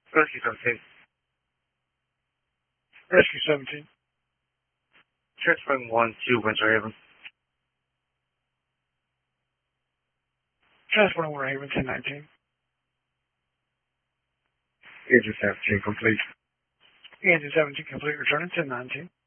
Rescue 17. Rescue 17. Transferring 1 to Winter Haven. Transporting Winter Haven 1019. Agent 17 complete. Agent 17 complete. Returning 1019.